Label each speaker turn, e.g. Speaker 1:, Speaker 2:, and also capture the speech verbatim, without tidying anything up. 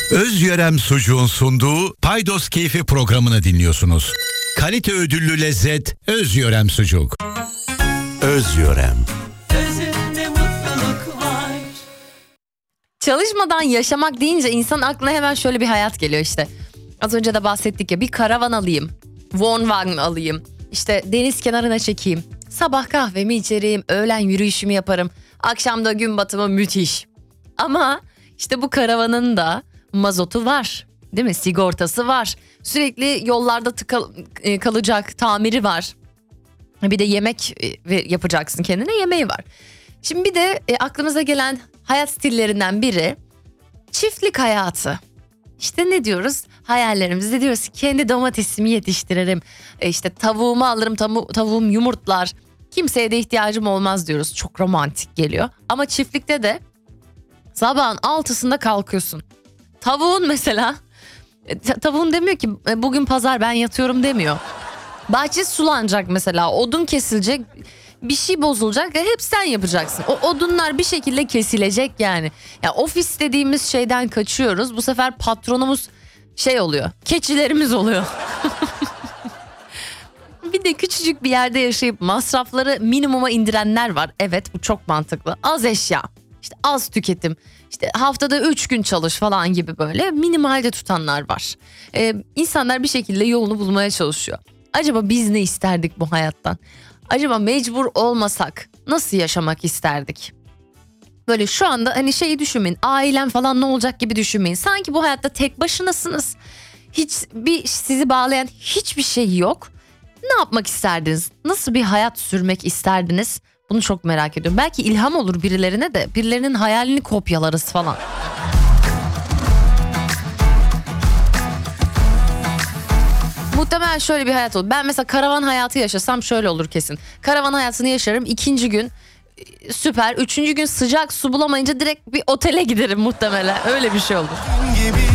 Speaker 1: Özyörem Sucuğun sunduğu Paydos Keyfi programını dinliyorsunuz. Kalite ödüllü lezzet Özyörem Sucuk. Özyörem.
Speaker 2: Özünde mutluluk var.
Speaker 3: Çalışmadan yaşamak deyince insan aklına hemen şöyle bir hayat geliyor işte. Az önce de bahsettik ya, bir karavan alayım, Wohnwagen alayım, işte deniz kenarına çekeyim, sabah kahvemi içerim, öğlen yürüyüşümü yaparım, akşamda gün batımı müthiş. Ama işte bu karavanın da mazotu var, değil mi? Sigortası var, sürekli yollarda tıkal, kalacak, tamiri var. Bir de yemek yapacaksın kendine, yemeği var. Şimdi bir de e, aklımıza gelen hayat stillerinden biri çiftlik hayatı. İşte ne diyoruz? Hayallerimizde diyoruz ki kendi domatesimi yetiştiririm. E işte tavuğumu alırım, tavu- tavuğum yumurtlar. Kimseye de ihtiyacım olmaz diyoruz. Çok romantik geliyor. Ama çiftlikte de sabahın altısında kalkıyorsun. Tavuğun mesela, e, tavuğun demiyor ki e, bugün pazar ben yatıyorum demiyor. Bahçe sulanacak mesela, odun kesilecek, bir şey bozulacak ve hep sen yapacaksın. O odunlar bir şekilde kesilecek yani. Ya ofis dediğimiz şeyden kaçıyoruz. Bu sefer patronumuz şey oluyor, keçilerimiz oluyor. Bir de küçücük bir yerde yaşayıp masrafları minimuma indirenler var. Evet, bu çok mantıklı. Az eşya, işte az tüketim, işte haftada üç gün çalış falan gibi böyle minimalde tutanlar var. Ee, insanlar bir şekilde yolunu bulmaya çalışıyor. Acaba biz ne isterdik bu hayattan? Acaba mecbur olmasak nasıl yaşamak isterdik? Böyle şu anda hani şeyi düşünmeyin, ailem falan ne olacak gibi düşünmeyin. Sanki bu hayatta tek başınasınız. Hiç bir sizi bağlayan hiçbir şey yok. Ne yapmak isterdiniz? Nasıl bir hayat sürmek isterdiniz? Bunu çok merak ediyorum. Belki ilham olur birilerine de, birilerinin hayalini kopyalarız falan. Muhtemelen şöyle bir hayat olur. Ben mesela karavan hayatı yaşasam şöyle olur kesin. Karavan hayatını yaşarım. İkinci gün süper. Üçüncü gün sıcak su bulamayınca direkt bir otele giderim muhtemelen. Öyle bir şey olur.